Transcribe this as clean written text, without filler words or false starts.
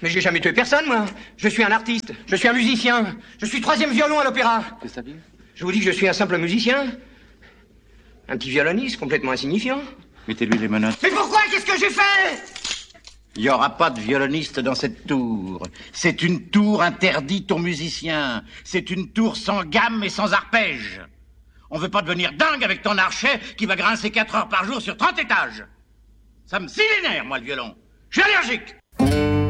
Mais j'ai jamais tué personne, moi. Je suis un artiste, je suis un musicien, je suis 3e violon à l'opéra. Qu'est-ce que ça dit? Je vous dis que je suis un simple musicien. Un petit violoniste complètement insignifiant. Mettez-lui les menottes. Mais pourquoi? Qu'est-ce que j'ai fait? Il n'y aura pas de violoniste dans cette tour. C'est une tour interdite aux musiciens. C'est une tour sans gamme et sans arpège. On veut pas devenir dingue avec ton archet qui va grincer 4 heures par jour sur 30 étages. Ça me scie les nerfs, moi, le violon. Je suis allergique.